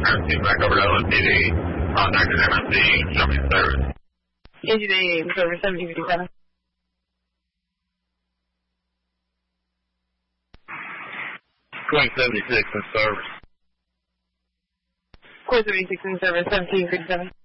MSC back over to LSPD. Contacted MSC, show me service. KGD service 1757. 2076 in service. Core 76 in service 1757.